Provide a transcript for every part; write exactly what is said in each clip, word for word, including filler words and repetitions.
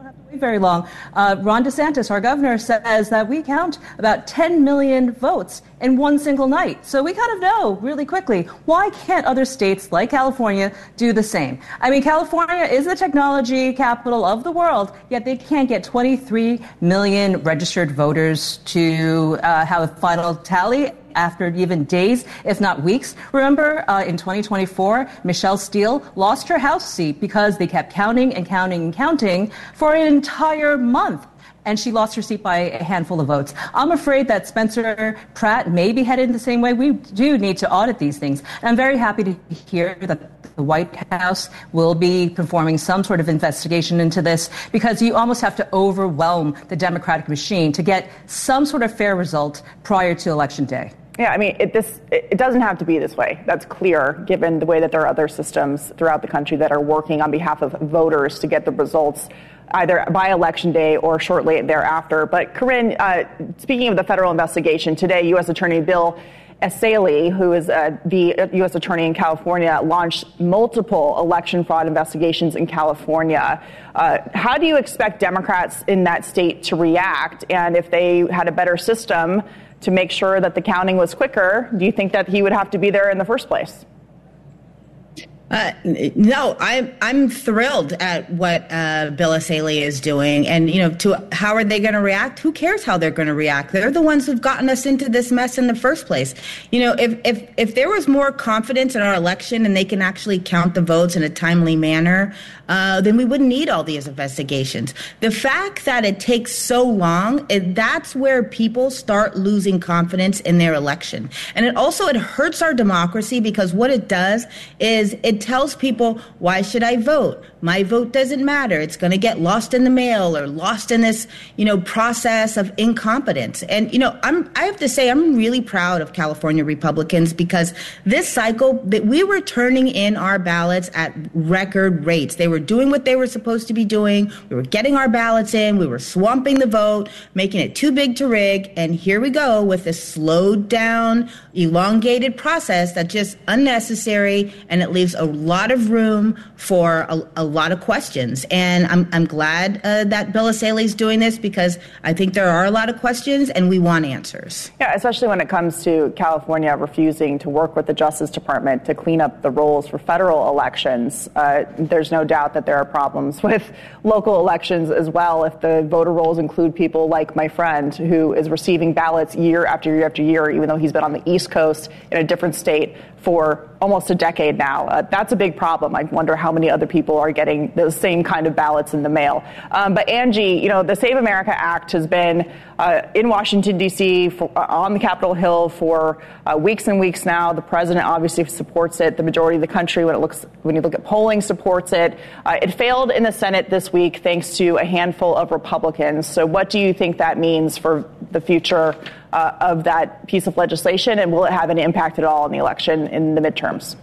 Very long. Uh, Ron DeSantis, our governor, says that we count about ten million votes in one single night. So we kind of know really quickly, why can't other states like California do the same? I mean, California is the technology capital of the world, yet they can't get twenty-three million registered voters to uh, have a final tally after even days, if not weeks. Remember, uh, in twenty twenty-four, Michelle Steele lost her House seat because they kept counting and counting and counting for an entire month. And she lost her seat by a handful of votes. I'm afraid that Spencer Pratt may be headed the same way. We do need to audit these things. And I'm very happy to hear that the White House will be performing some sort of investigation into this, because you almost have to overwhelm the Democratic machine to get some sort of fair result prior to Election Day. Yeah, I mean, it, this, it doesn't have to be this way. That's clear, given the way that there are other systems throughout the country that are working on behalf of voters to get the results either by Election Day or shortly thereafter. But Corinne, uh, speaking of the federal investigation, today U S Attorney Bill Essayli, who is uh, the U S Attorney in California, launched multiple election fraud investigations in California. Uh, how do you expect Democrats in that state to react? And if they had a better system to make sure that the counting was quicker, do you think that he would have to be there in the first place? Uh, no, I'm I'm thrilled at what uh, Bill Essayli is doing, and you know, to how are they going to react? Who cares how they're going to react? They're the ones who've gotten us into this mess in the first place. You know, if if if there was more confidence in our election and they can actually count the votes in a timely manner, uh, then we wouldn't need all these investigations. The fact that it takes so long, it, that's where people start losing confidence in their election, and it also it hurts our democracy, because what it does is it It tells people, why should I vote? My vote doesn't matter. It's going to get lost in the mail or lost in this, you know, process of incompetence. And, you know, I'm, I have to say, I'm really proud of California Republicans, because this cycle that we were turning in our ballots at record rates. They were doing what they were supposed to be doing. We were getting our ballots in. We were swamping the vote, making it too big to rig. And here we go with this slowed down, elongated process that's just unnecessary, and it leaves a lot of room for a, a lot of questions. And I'm I'm glad uh, that Bill Essayli is doing this, because I think there are a lot of questions and we want answers. Yeah, especially when it comes to California refusing to work with the Justice Department to clean up the rolls for federal elections. Uh, there's no doubt that there are problems with local elections as well, if the voter rolls include people like my friend, who is receiving ballots year after year after year, even though he's been on the East Coast in a different state for almost a decade now. Uh, that's a big problem. I wonder how many other people are getting those same kind of ballots in the mail. Um, but Angie, you know, the Save America Act has been uh, in Washington, D C, for, uh, on the Capitol Hill for uh, weeks and weeks now. The president obviously supports it. The majority of the country, when it looks, when you look at polling, supports it. Uh, it failed in the Senate this week thanks to a handful of Republicans. So what do you think that means for the future uh, of that piece of legislation, and will it have an impact at all on the election in the midterms?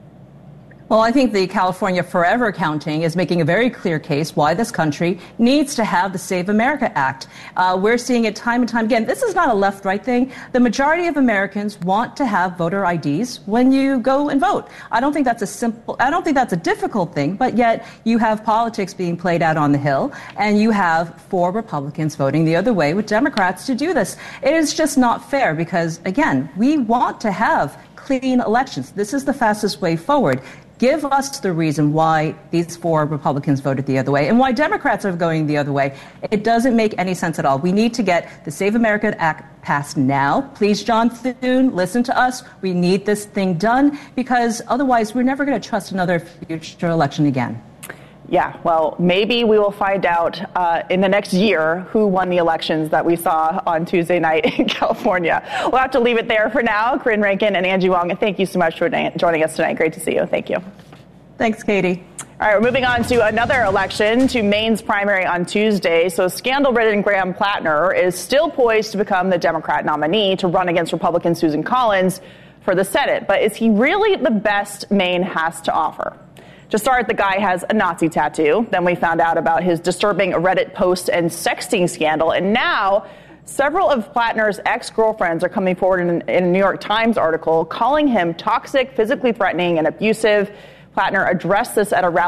Well, I think the California Forever counting is making a very clear case why this country needs to have the Save America Act. Uh, we're seeing it time and time again. This is not a left-right thing. The majority of Americans want to have voter I Ds when you go and vote. I don't think that's a simple, I don't think that's a difficult thing, but yet you have politics being played out on the Hill, and you have four Republicans voting the other way with Democrats to do this. It is just not fair, because, again, we want to have clean elections. This is the fastest way forward. Give us the reason why these four Republicans voted the other way and why Democrats are going the other way. It doesn't make any sense at all. We need to get the Save America Act passed now. Please, John Thune, listen to us. We need this thing done, because otherwise we're never going to trust another future election again. Yeah, well, maybe we will find out uh, in the next year who won the elections that we saw on Tuesday night in California. We'll have to leave it there for now. Corinne Rankin and Angie Wong, thank you so much for joining us tonight. Great to see you. Thank you. Thanks, Katie. All right, we're moving on to another election, to Maine's primary on Tuesday. So scandal-ridden Graham Plattner is still poised to become the Democrat nominee to run against Republican Susan Collins for the Senate. But is he really the best Maine has to offer? To start, the guy has a Nazi tattoo. Then we found out about his disturbing Reddit post and sexting scandal. And now several of Plattner's ex-girlfriends are coming forward in, in a New York Times article calling him toxic, physically threatening, and abusive. Plattner addressed this at a rally